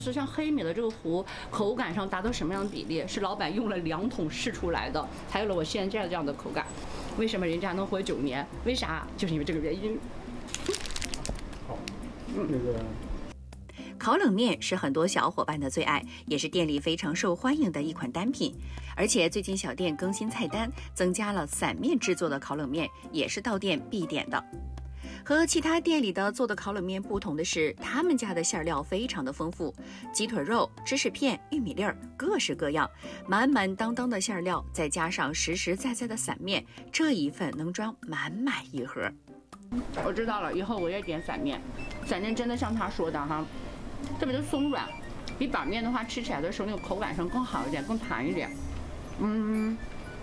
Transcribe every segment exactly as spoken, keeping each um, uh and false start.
是像黑米的这个糊口感上达到什么样的比例，是老板用了两桶试出来的，才有了我现在这样的口感。为什么人家能活九年？为啥？就是因为这个原因。 好，嗯，那个。 烤冷面是很多小伙伴的最爱，也是店里非常受欢迎的一款单品。而且最近小店更新菜单，增加了散面制作的烤冷面，也是到店必点的。和其他店里的做的烤冷面不同的是，他们家的馅料非常的丰富，鸡腿肉、芝士片、玉米粒儿，各式各样，满满当当的馅料，再加上实实在在的散面，这一份能装满满一盒。 我知道了，以后我也点散面。散面真的像他说的哈，特别的松软，比板面的话吃起来的时候那个口感上更好一点，更弹一点。嗯，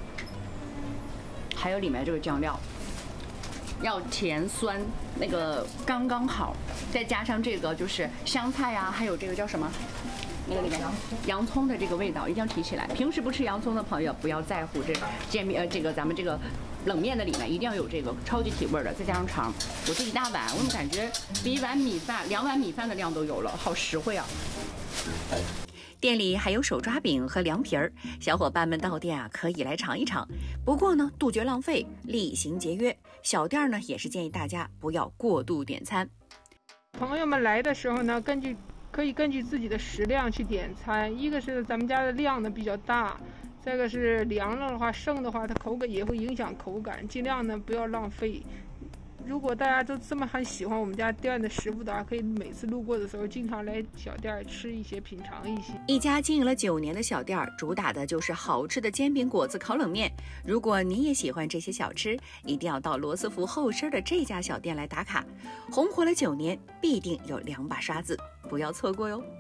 还有里面这个酱料。要甜酸那个刚刚好，再加上这个就是香菜呀、啊，还有这个叫什么，那个里面洋葱的这个味道一定要提起来。平时不吃洋葱的朋友不要在乎这煎饼呃这个咱们这个冷面的里面一定要有这个超级提味的，再加上肠，我这一大碗，我怎么感觉比一碗米饭两碗米饭的量都有了，好实惠啊！ 店里还有手抓饼和凉皮儿，小伙伴们到店啊可以来尝一尝。不过呢，杜绝浪费，厉行节约。小店呢也是建议大家不要过度点餐。 朋友们来的时候呢，根据可以根据自己的食量去点餐。一个是咱们家的量呢比较大，再一个是凉了的话，剩的话它口感也会影响口感，尽量呢不要浪费。如果大家都这么很喜欢我们家店的食物的话，可以每次路过的时候经常来小店吃一些，品尝一些。 一家经营了九年的小店，主打的就是好吃的煎饼果子烤冷面。如果你也喜欢这些小吃，一定要到罗斯福后身的这家小店来打卡。红火了九年，必定有两把刷子，不要错过哟。